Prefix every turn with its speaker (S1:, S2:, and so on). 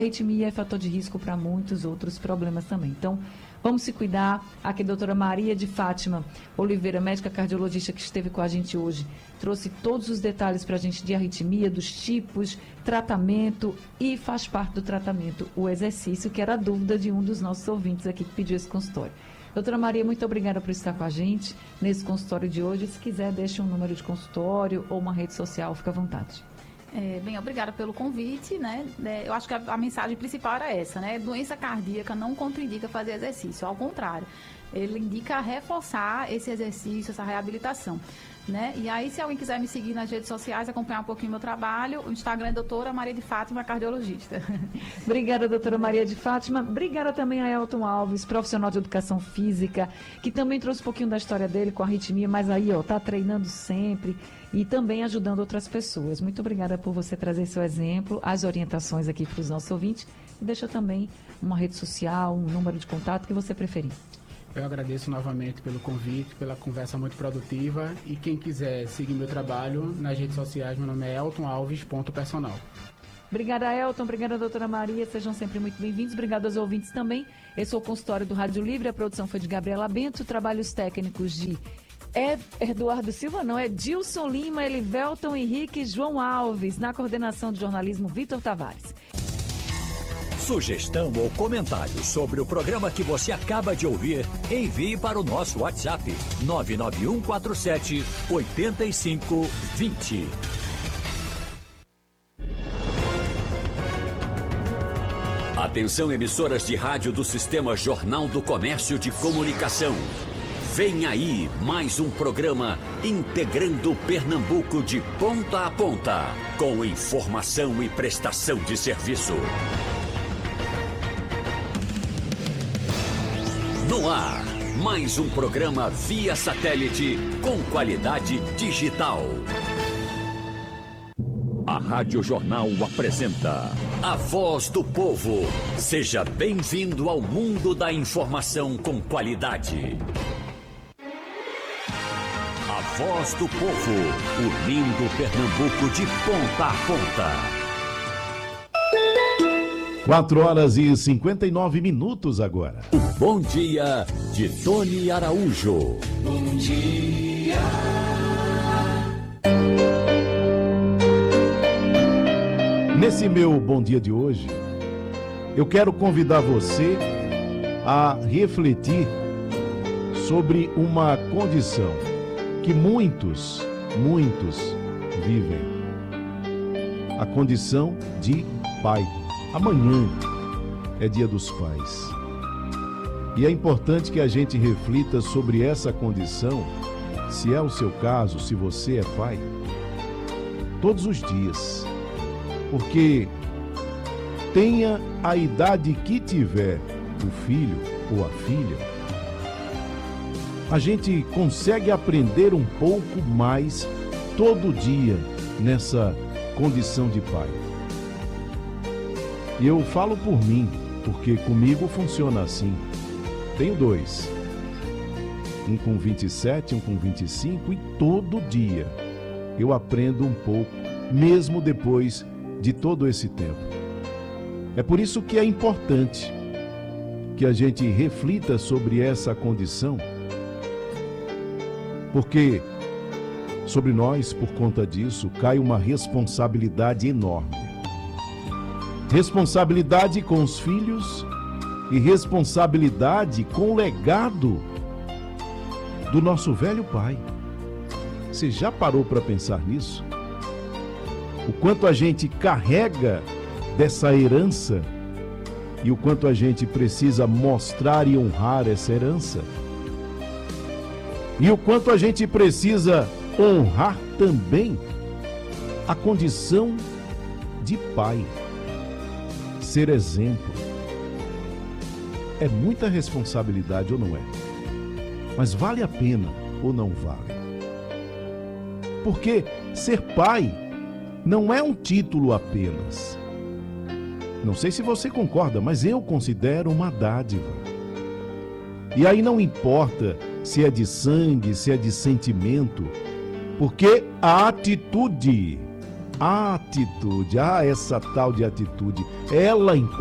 S1: arritmia é fator de risco para muitos outros problemas também. Então, vamos se cuidar. Aqui a doutora Maria de Fátima Oliveira, médica cardiologista que esteve com a gente hoje, trouxe todos os detalhes para a gente de arritmia, dos tipos, tratamento e faz parte do tratamento o exercício, que era a dúvida de um dos nossos ouvintes aqui que pediu esse consultório. Doutora Maria, muito obrigada por estar com a gente nesse consultório de hoje. Se quiser, deixe um número de consultório ou uma rede social, fica à vontade.
S2: Bem, obrigada pelo convite, né? Eu acho que a mensagem principal era essa, né? Doença cardíaca não contraindica fazer exercício, ao contrário, ele indica reforçar esse exercício, essa reabilitação, né? E aí, se alguém quiser me seguir nas redes sociais, acompanhar um pouquinho o meu trabalho, o Instagram é doutora Maria de Fátima, cardiologista.
S1: Obrigada, doutora Maria de Fátima. Obrigada também a Elton Alves, profissional de educação física, que também trouxe um pouquinho da história dele com arritmia, mas aí, tá treinando sempre e também ajudando outras pessoas. Muito obrigada por você trazer seu exemplo, as orientações aqui para os nossos ouvintes. E deixa também uma rede social, um número de contato que você preferir.
S3: Eu agradeço novamente pelo convite, pela conversa muito produtiva. E quem quiser seguir meu trabalho nas redes sociais, meu nome é eltonalves.personal.
S1: Obrigada, Elton. Obrigada, doutora Maria. Sejam sempre muito bem-vindos. Obrigada aos ouvintes também. Esse é o consultório do Rádio Livre. A produção foi de Gabriela Bento. Trabalhos técnicos de Eduardo Silva, não, é Dilson Lima, Elivelton Henrique e João Alves. Na coordenação de jornalismo, Vitor Tavares.
S4: Sugestão ou comentário sobre o programa que você acaba de ouvir, envie para o nosso WhatsApp 99147-8520. Atenção, emissoras de rádio do Sistema Jornal do Comércio de Comunicação. Vem aí mais um programa integrando Pernambuco de ponta a ponta, com informação e prestação de serviço. No ar, mais um programa via satélite com qualidade digital. A Rádio Jornal apresenta A Voz do Povo. Seja bem-vindo ao mundo da informação com qualidade. A Voz do Povo, unindo Pernambuco de ponta a ponta.
S5: 4h59 agora.
S4: O Bom Dia de Tony Araújo.
S6: Bom dia.
S5: Nesse meu Bom Dia de hoje, eu quero convidar você a refletir sobre uma condição que muitos vivem. A condição de pai. Amanhã é Dia dos Pais. E é importante que a gente reflita sobre essa condição, se é o seu caso, se você é pai, todos os dias. Porque tenha a idade que tiver o filho ou a filha, a gente consegue aprender um pouco mais todo dia nessa condição de pai. E eu falo por mim, porque comigo funciona assim. Tenho dois. Um com 27, um com 25, e todo dia eu aprendo um pouco, mesmo depois de todo esse tempo. É por isso que é importante que a gente reflita sobre essa condição, porque sobre nós, por conta disso, cai uma responsabilidade enorme. Responsabilidade com os filhos e responsabilidade com o legado do nosso velho pai. Você já parou para pensar nisso? O quanto a gente carrega dessa herança e o quanto a gente precisa mostrar e honrar essa herança? E o quanto a gente precisa honrar também a condição de pai. Ser exemplo. É muita responsabilidade ou não é? Mas vale a pena ou não vale? Porque ser pai não é um título apenas. Não sei se você concorda, mas eu considero uma dádiva. E aí não importa se é de sangue, se é de sentimento, porque a atitude A atitude, essa tal de atitude, ela importa.